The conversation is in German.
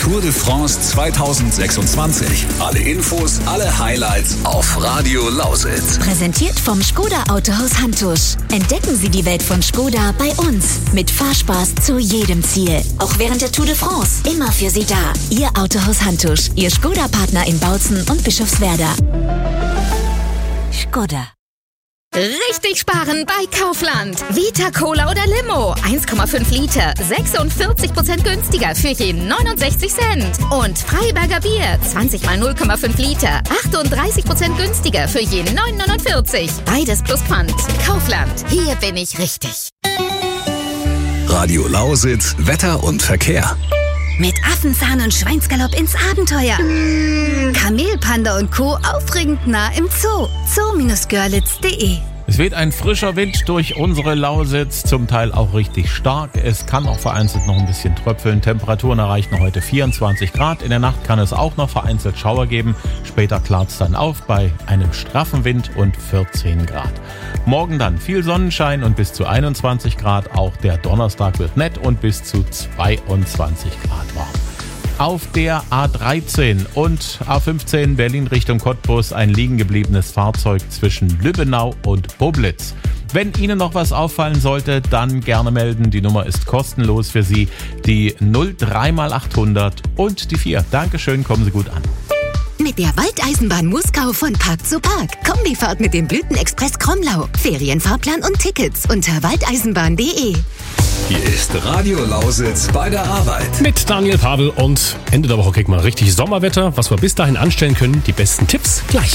Tour de France 2026. Alle Infos, alle Highlights auf Radio Lausitz. Präsentiert vom Škoda Autohaus Hantusch. Entdecken Sie die Welt von Škoda bei uns. Mit Fahrspaß zu jedem Ziel. Auch während der Tour de France. Immer für Sie da. Ihr Autohaus Hantusch. Ihr Škoda-Partner in Bautzen und Bischofswerda. Škoda. Richtig sparen bei Kaufland. Vita Cola oder Limo. 1,5 Liter. 46% günstiger für je 69 Cent. Und Freiberger Bier. 20 mal 0,5 Liter. 38% günstiger für je 9,49. Beides plus Pfand. Kaufland. Hier bin ich richtig. Radio Lausitz, Wetter und Verkehr. Mit Affenzahn und Schweinsgalopp ins Abenteuer. Kamelpanda und Co. aufregend nah im Zoo. zoo-görlitz.de. Es weht ein frischer Wind durch unsere Lausitz, zum Teil auch richtig stark. Es kann auch vereinzelt noch ein bisschen tröpfeln. Temperaturen erreichen heute 24 Grad. In der Nacht kann es auch noch vereinzelt Schauer geben. Später klart es dann auf bei einem straffen Wind und 14 Grad. Morgen dann viel Sonnenschein und bis zu 21 Grad. Auch der Donnerstag wird nett und bis zu 22 Grad warm. Auf der A13 und A15 Berlin Richtung Cottbus ein liegen gebliebenes Fahrzeug zwischen Lübbenau und Bublitz. Wenn Ihnen noch was auffallen sollte, dann gerne melden. Die Nummer ist kostenlos für Sie. Die 03x800 und die 4. Dankeschön, kommen Sie gut an. Mit der Waldeisenbahn Muskau von Park zu Park. Kombifahrt mit dem Blütenexpress Kromlau. Ferienfahrplan und Tickets unter waldeisenbahn.de. Hier ist Radio Lausitz bei der Arbeit. Mit Daniel Pavel und Ende der Woche kriegt man richtig Sommerwetter. Was wir bis dahin anstellen können, die besten Tipps gleich.